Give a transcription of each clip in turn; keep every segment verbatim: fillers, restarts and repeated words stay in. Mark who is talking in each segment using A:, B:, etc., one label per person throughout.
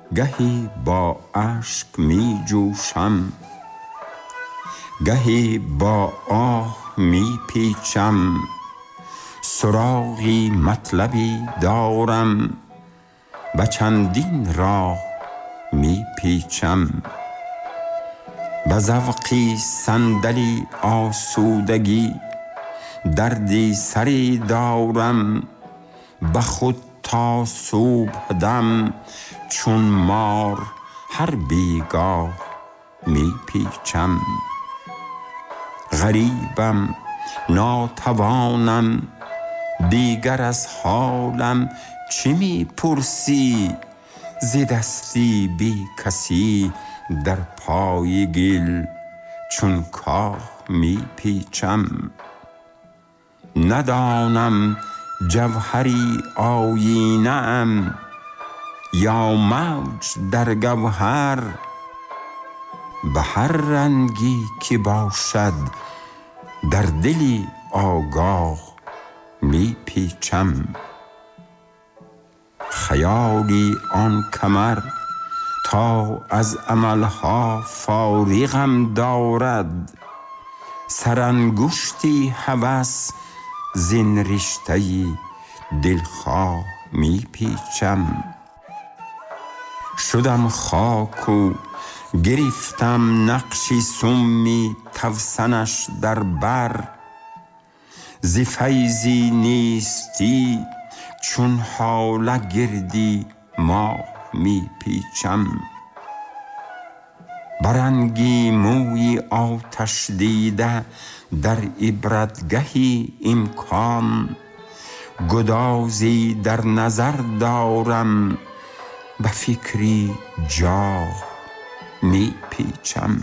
A: گهی با اشک می جوشم، گهی با آه می پیچم، سراغی مطلبی دارم، به چندین راه می پیچم. به ذوقی صندلی آسودگی، دردی سری دارم، به خود تا صبح دم چون مار هر بیگاه می پیچم. غریبم، ناتوانم، دیگر از حالم چه می پرسی؟ ز دستی بی کسی در پای گل چون کاه می پیچم. ندانم جوهری آیینه ام یا موج در گوهر، به هر رنگی که باشد در دلی آگاه می پیچم. خیالی آن کمر تا از املها فارغم دارد، سرانگشتی هوس زین رشته دلخواه می پیچم. شدم خاک و گرفتم نقشی سمی توسنش در بر، ز فیضی نیستی چون هاله گردی ماه می پیچم. برنگی موی آتش دیده در عبرتگهی امکان، گدازی در نظر دارم، به فکری جاه می پیچم.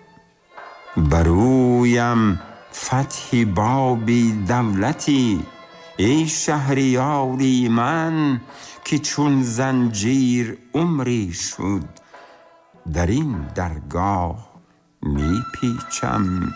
A: برویم فتح بابی دولتی، ای شهریاری من که چون زنجیر عمری شد در این درگاه می پیچم.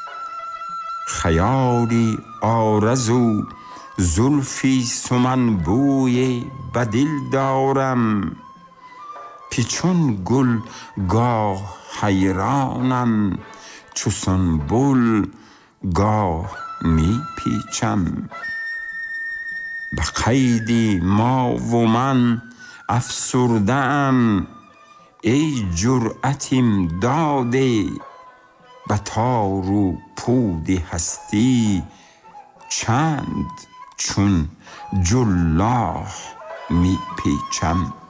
A: خیالی آرزو زلفی سمنبوی به دل دارم، که چون گل گاه حیرانم، چو سنبل گاه می پیچم. به قید ما و من افسرده ام، ای جرأتم داده، به تار و پود هستی چند چون جلاح می پیچم.